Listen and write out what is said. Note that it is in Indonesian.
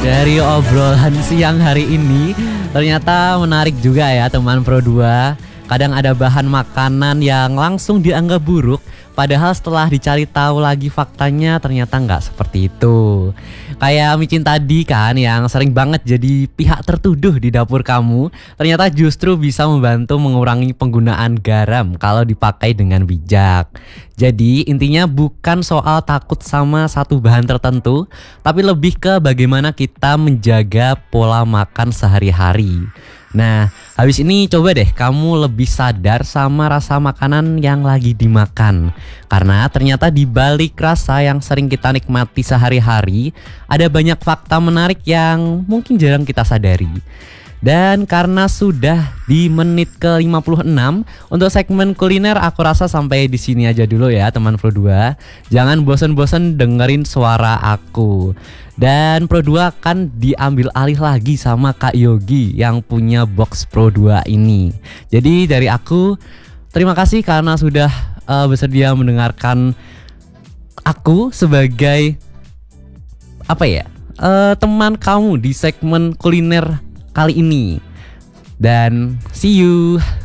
Dari obrolan siang hari ini ternyata menarik juga ya teman Pro 2. Kadang ada bahan makanan yang langsung dianggap buruk, padahal setelah dicari tahu lagi faktanya ternyata nggak seperti itu. Kayak micin tadi kan yang sering banget jadi pihak tertuduh di dapur kamu, ternyata justru bisa membantu mengurangi penggunaan garam kalau dipakai dengan bijak. Jadi intinya bukan soal takut sama satu bahan tertentu, tapi lebih ke bagaimana kita menjaga pola makan sehari-hari. Nah, habis ini coba deh kamu lebih sadar sama rasa makanan yang lagi dimakan. Karena ternyata di balik rasa yang sering kita nikmati sehari-hari, ada banyak fakta menarik yang mungkin jarang kita sadari. Dan karena sudah di menit ke-56 untuk segmen kuliner, aku rasa sampai di sini aja dulu ya teman Pro 2. Jangan bosan-bosan dengerin suara aku. Dan Pro 2 akan diambil alih lagi sama Kak Yogi yang punya box Pro 2 ini. Jadi dari aku terima kasih karena sudah bersedia mendengarkan aku sebagai teman kamu di segmen kuliner kali ini. Dan see you.